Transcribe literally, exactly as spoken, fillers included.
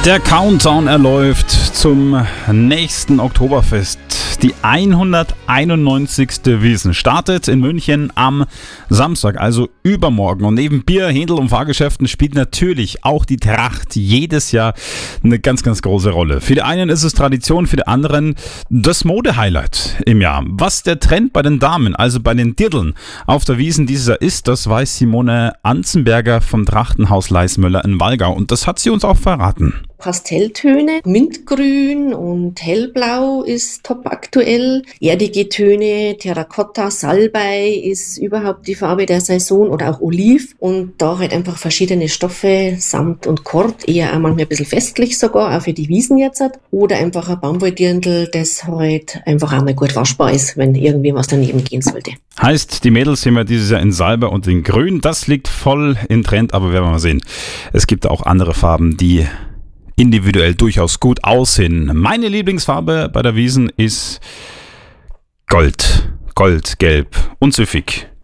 Der Countdown erläuft zum nächsten Oktoberfest. Die hunderteinundneunzigste Wiesn startet in München am Samstag, also übermorgen. Und neben Bier, Händel und Fahrgeschäften spielt natürlich auch die Tracht jedes Jahr eine ganz, ganz große Rolle. Für die einen ist es Tradition, für die anderen das Mode-Highlight im Jahr. Was der Trend bei den Damen, also bei den Dirndln auf der Wiesn dieses Jahr ist, das weiß Simone Anzenberger vom Trachtenhaus Leismöller in Wallgau. Und das hat sie uns auch verraten. Pastelltöne, Mintgrün und Hellblau ist top aktuell. Erdige Töne, Terrakotta, Salbei ist überhaupt die Farbe der Saison oder auch Oliv. Und da halt einfach verschiedene Stoffe, Samt und Kord, eher auch manchmal ein bisschen festlich sogar, auch für die Wiesn jetzt. Oder einfach ein Baumwolldirndl, das halt einfach auch mal gut waschbar ist, wenn irgendwie was daneben gehen sollte. Heißt, die Mädels sehen wir dieses Jahr in Salbei und in Grün. Das liegt voll im Trend, aber werden wir mal sehen. Es gibt auch andere Farben, die individuell durchaus gut aussehen. Meine Lieblingsfarbe bei der Wiesn ist Gold, Gold, Gelb und süffig.